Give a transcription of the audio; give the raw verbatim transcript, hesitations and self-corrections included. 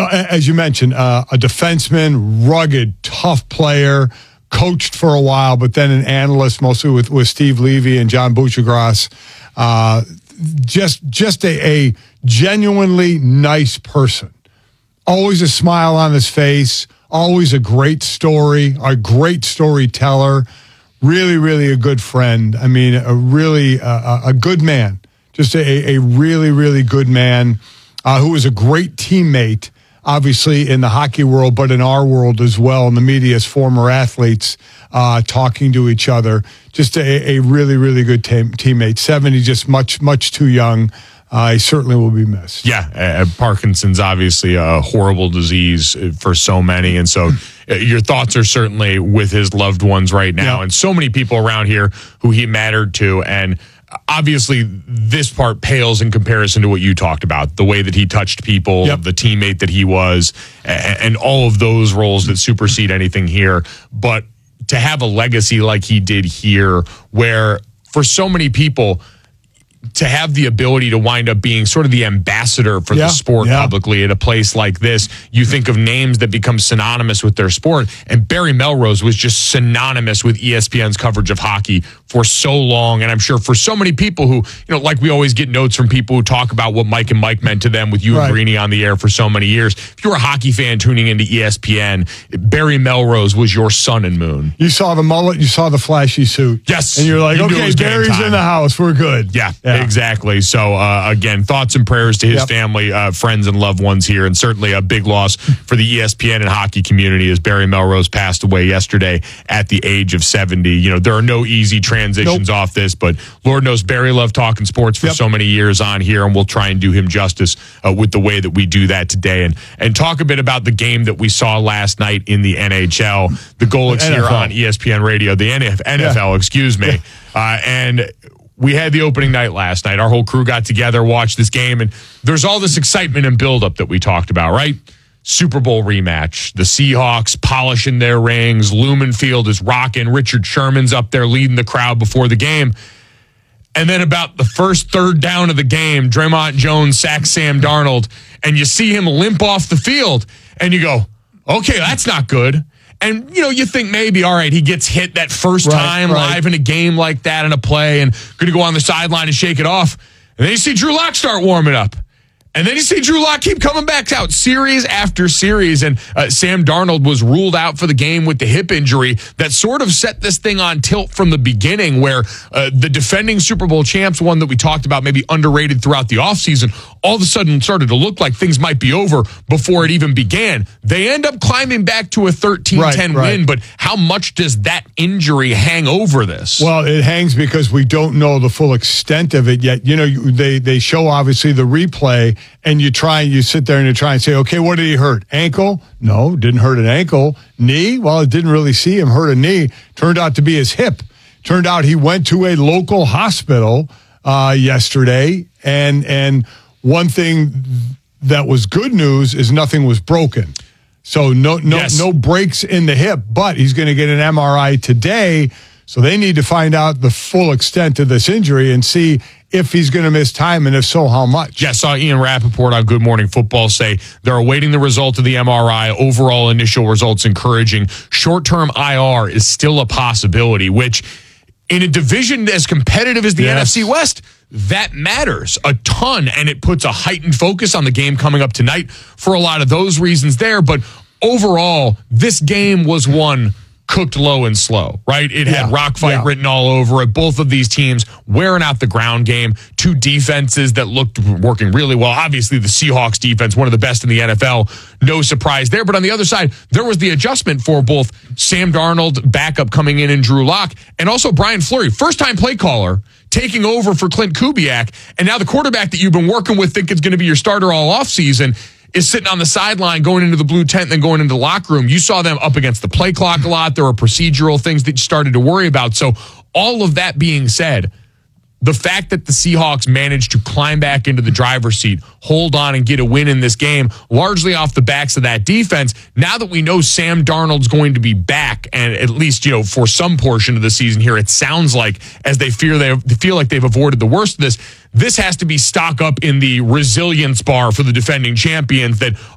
Well, as you mentioned, uh, a defenseman, rugged, tough player, coached for a while, but then an analyst, mostly with, with Steve Levy and John Buccigross. Uh, just just a, a genuinely nice person. Always a smile on his face, always a great story, a great storyteller, really, really a good friend. I mean, a really uh, a good man, just a, a really, really good man uh, who was a great teammate, obviously in the hockey world, but in our world as well, in the media as former athletes uh, talking to each other. Just a, a really, really good team, teammate. seventy, just much, much too young. Uh, he certainly will be missed. Yeah, uh, Parkinson's obviously a horrible disease for so many, and so uh, your thoughts are certainly with his loved ones right now, yeah. and so many people around here who he mattered to, and obviously this part pales in comparison to what you talked about, the way that he touched people, yep. the teammate that he was, and, and all of those roles that supersede anything here. But to have a legacy like he did here, where for so many people, to have the ability to wind up being sort of the ambassador for yeah, the sport yeah. publicly at a place like this, you think of names that become synonymous with their sport. And Barry Melrose was just synonymous with E S P N's coverage of hockey for so long. And I'm sure for so many people who, you know, like we always get notes from people who talk about what Mike and Mike meant to them with you right. and Greeny on the air for so many years. If you're a hockey fan tuning into E S P N, Barry Melrose was your sun and moon. You saw the mullet, you saw the flashy suit. Yes. And you're like, you okay, Barry's in the house. We're good. Yeah. yeah. Exactly. So, uh, again, thoughts and prayers to his yep. family, uh, friends, and loved ones here, and certainly a big loss for the E S P N and hockey community as Barry Melrose passed away yesterday at the age of seventy. You know, there are no easy transitions nope. off this, but Lord knows Barry loved talking sports for yep. so many years on here, and we'll try and do him justice uh, with the way that we do that today, and and talk a bit about the game that we saw last night in the N H L. The Golics here on E S P N Radio, the N F L, yeah. excuse me, uh, and we had the opening night last night. Our whole crew got together, watched this game, and there's all this excitement and buildup that we talked about, right? Super Bowl rematch. The Seahawks polishing their rings. Lumen Field is rocking. Richard Sherman's up there leading the crowd before the game. And then about the first third down of the game, Draymond Jones sacks Sam Darnold, and you see him limp off the field, and you go, okay, that's not good. And, you know, you think maybe, all right, he gets hit that first right, time right. live in a game like that in a play and going to go on the sideline and shake it off. And then you see Drew Lock start warming up. And then you see Drew Lock keep coming back out series after series. And uh, Sam Darnold was ruled out for the game with the hip injury that sort of set this thing on tilt from the beginning, where uh, the defending Super Bowl champs, one that we talked about maybe underrated throughout the offseason, all of a sudden started to look like things might be over before it even began. They end up climbing back to a thirteen ten right, right. win, but how much does that injury hang over this? Well, it hangs because we don't know the full extent of it yet. You know, they, they show obviously the replay, and you try, you sit there and you try and say, okay, what did he hurt? Ankle? No, didn't hurt an ankle. Knee? Well, it didn't really see him hurt a knee. Turned out to be his hip. Turned out he went to a local hospital uh, yesterday, and and one thing that was good news is nothing was broken. So no no yes. no breaks in the hip, but he's going to get an M R I today. So they need to find out the full extent of this injury and see if he's going to miss time, and if so, how much. Yeah, I saw Ian Rappaport on Good Morning Football say they're awaiting the result of the M R I. Overall initial results encouraging. Short-term I R is still a possibility, which in a division as competitive as the yes. N F C West, that matters a ton, and it puts a heightened focus on the game coming up tonight for a lot of those reasons there. But overall, this game was one cooked low and slow, right? It yeah, had rock fight yeah. written all over it. Both of these teams wearing out the ground game. Two defenses that looked working really well. Obviously, the Seahawks defense, one of the best in the N F L. No surprise there. But on the other side, there was the adjustment for both Sam Darnold, backup coming in, and Drew Lock, and also Brian Fleury, first-time play caller, taking over for Clint Kubiak. And now the quarterback that you've been working with, think it's going to be your starter all offseason, is sitting on the sideline going into the blue tent and then going into the locker room. You saw them up against the play clock a lot. There were procedural things that you started to worry about. So all of that being said, the fact that the Seahawks managed to climb back into the driver's seat, hold on and get a win in this game, largely off the backs of that defense, now that we know Sam Darnold's going to be back, and at least, you know, for some portion of the season here, it sounds like, as they fear they feel like they've avoided the worst of this, this has to be stock up in the resilience bar for the defending champions that